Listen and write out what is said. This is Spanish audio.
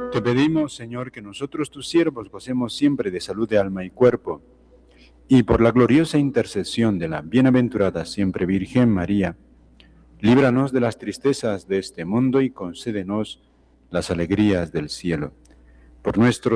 Te pedimos, Señor, que nosotros, tus siervos, gocemos siempre de salud de alma y cuerpo, y por la gloriosa intercesión de la bienaventurada siempre Virgen María, líbranos de las tristezas de este mundo y concédenos las alegrías del cielo. Por nuestro